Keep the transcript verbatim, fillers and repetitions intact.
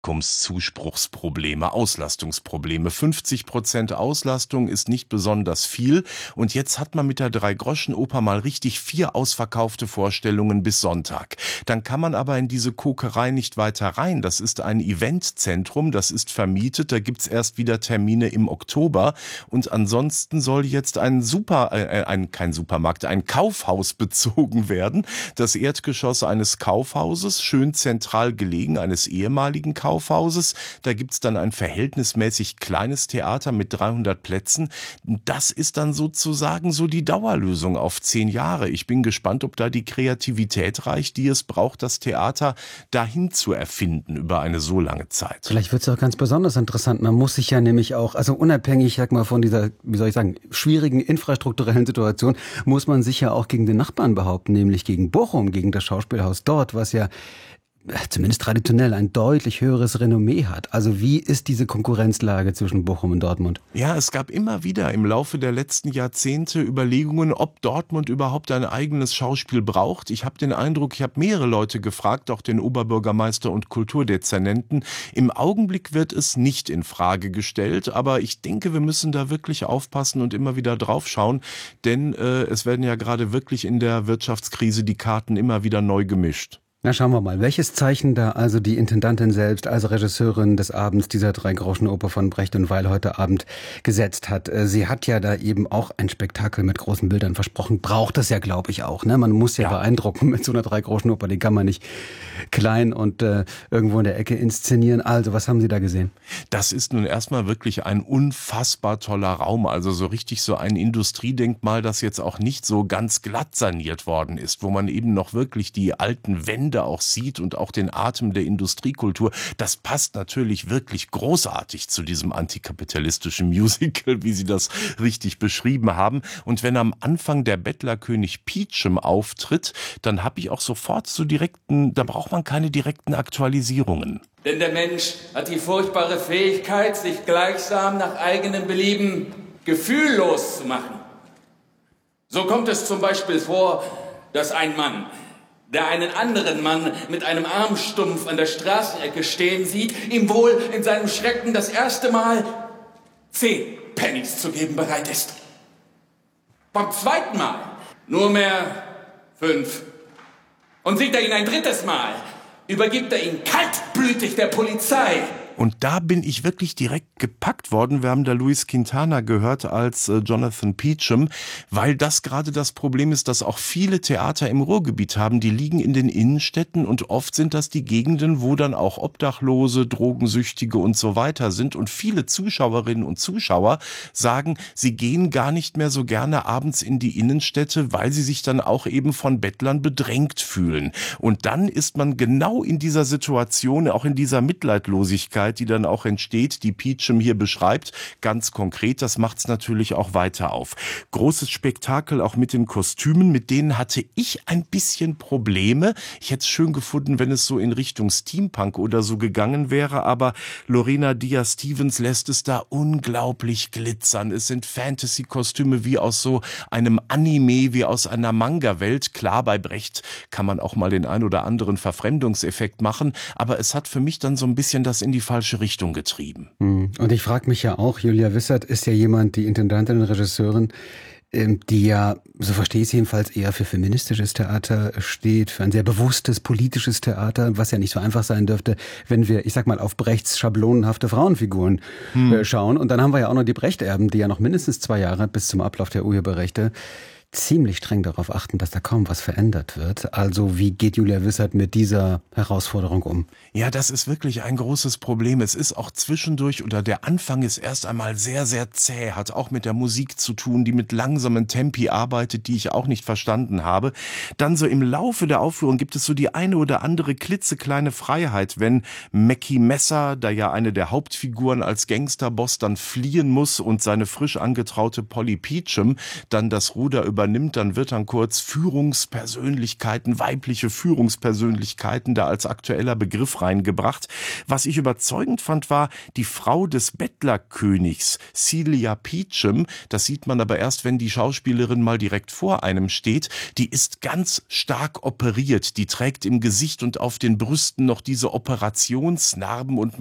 Publikumszuspruchsprobleme, Auslastungsprobleme. fünfzig Prozent Auslastung ist nicht besonders viel. Und jetzt hat man mit der Drei-Groschen-Oper mal richtig vier ausverkaufte Vorstellungen bis Sonntag. Dann kann man aber in diese Kokerei nicht weiter rein. Das ist ein Eventzentrum, das ist vermietet. Da gibt's erst wieder Termine im Oktober. Und ansonsten soll jetzt ein Super, äh, ein, kein Supermarkt, ein Kaufhaus bezogen werden. Das Erdgeschoss eines Kaufhauses, schön zentral gelegen, eines ehemaligen Kaufhauses. Kaufhauses. Da gibt's dann ein verhältnismäßig kleines Theater mit dreihundert Plätzen. Das ist dann sozusagen so die Dauerlösung auf zehn Jahre. Ich bin gespannt, ob da die Kreativität reicht, die es braucht, das Theater dahin zu erfinden über eine so lange Zeit. Vielleicht wird es auch ganz besonders interessant. Man muss sich ja nämlich auch, also unabhängig, sag mal, von dieser, wie soll ich sagen, schwierigen infrastrukturellen Situation, muss man sich ja auch gegen den Nachbarn behaupten, nämlich gegen Bochum, gegen das Schauspielhaus dort, was ja zumindest traditionell ein deutlich höheres Renommee hat. Also wie ist diese Konkurrenzlage zwischen Bochum und Dortmund? Ja, es gab immer wieder im Laufe der letzten Jahrzehnte Überlegungen, ob Dortmund überhaupt ein eigenes Schauspiel braucht. Ich habe den Eindruck, ich habe mehrere Leute gefragt, auch den Oberbürgermeister und Kulturdezernenten. Im Augenblick wird es nicht in Frage gestellt, aber ich denke, wir müssen da wirklich aufpassen und immer wieder drauf schauen, denn äh, es werden ja gerade wirklich in der Wirtschaftskrise die Karten immer wieder neu gemischt. Na, schauen wir mal, welches Zeichen da also die Intendantin selbst als Regisseurin des Abends dieser Drei-Groschen-Oper von Brecht und Weil heute Abend gesetzt hat. Sie hat ja da eben auch ein Spektakel mit großen Bildern versprochen. Braucht das ja, glaube ich, auch. Ne? Man muss ja, ja beeindrucken mit so einer Drei-Groschen-Oper. Die kann man nicht klein und äh, irgendwo in der Ecke inszenieren. Also, was haben Sie da gesehen? Das ist nun erstmal wirklich ein unfassbar toller Raum. Also so richtig so ein Industriedenkmal, das jetzt auch nicht so ganz glatt saniert worden ist, wo man eben noch wirklich die alten Wände auch sieht und auch den Atem der Industriekultur. Das passt natürlich wirklich großartig zu diesem antikapitalistischen Musical, wie Sie das richtig beschrieben haben. Und wenn am Anfang der Bettlerkönig Peachum auftritt, dann habe ich auch sofort so direkten, da braucht man keine direkten Aktualisierungen. Denn der Mensch hat die furchtbare Fähigkeit, sich gleichsam nach eigenem Belieben gefühllos zu machen. So kommt es zum Beispiel vor, dass ein Mann, der einen anderen Mann mit einem Armstumpf an der Straßenecke stehen sieht, ihm wohl in seinem Schrecken das erste Mal zehn Pennies zu geben bereit ist. Beim zweiten Mal nur mehr fünf. Und sieht er ihn ein drittes Mal, übergibt er ihn kaltblütig der Polizei. Und da bin ich wirklich direkt gepackt worden. Wir haben da Luis Quintana gehört als äh, Jonathan Peachum, weil das gerade das Problem ist, dass auch viele Theater im Ruhrgebiet haben, die liegen in den Innenstädten und oft sind das die Gegenden, wo dann auch Obdachlose, Drogensüchtige und so weiter sind. Und viele Zuschauerinnen und Zuschauer sagen, sie gehen gar nicht mehr so gerne abends in die Innenstädte, weil sie sich dann auch eben von Bettlern bedrängt fühlen. Und dann ist man genau in dieser Situation, auch in dieser Mitleidlosigkeit, die dann auch entsteht, die Peachum hier beschreibt, ganz konkret. Das macht es natürlich auch weiter auf. Großes Spektakel auch mit den Kostümen, mit denen hatte ich ein bisschen Probleme. Ich hätte es schön gefunden, wenn es so in Richtung Steampunk oder so gegangen wäre, aber Lorena Diaz-Stevens lässt es da unglaublich glitzern. Es sind Fantasy-Kostüme wie aus so einem Anime, wie aus einer Manga-Welt. Klar, bei Brecht kann man auch mal den ein oder anderen Verfremdungseffekt machen, aber es hat für mich dann so ein bisschen das in die falsche Richtung getrieben. Und ich frage mich ja auch, Julia Wissert ist ja jemand, die Intendantin und Regisseurin, die ja, so verstehe ich es jedenfalls, eher für feministisches Theater steht, für ein sehr bewusstes politisches Theater, was ja nicht so einfach sein dürfte, wenn wir, ich sag mal, auf Brechts schablonenhafte Frauenfiguren hm. äh, schauen. Und dann haben wir ja auch noch die Brecht-Erben, die ja noch mindestens zwei Jahre bis zum Ablauf der Urheberrechte ziemlich streng darauf achten, dass da kaum was verändert wird. Also wie geht Julia Wissert mit dieser Herausforderung um? Ja, das ist wirklich ein großes Problem. Es ist auch zwischendurch, oder der Anfang ist erst einmal sehr, sehr zäh, hat auch mit der Musik zu tun, die mit langsamen Tempi arbeitet, die ich auch nicht verstanden habe. Dann so im Laufe der Aufführung gibt es so die eine oder andere klitzekleine Freiheit, wenn Mackie Messer, da ja eine der Hauptfiguren als Gangsterboss dann fliehen muss und seine frisch angetraute Polly Peachum dann das Ruder über übernimmt, dann wird dann kurz Führungspersönlichkeiten, weibliche Führungspersönlichkeiten da als aktueller Begriff reingebracht. Was ich überzeugend fand, war die Frau des Bettlerkönigs, Celia Peachum. Das sieht man aber erst, wenn die Schauspielerin mal direkt vor einem steht. Die ist ganz stark operiert. Die trägt im Gesicht und auf den Brüsten noch diese Operationsnarben und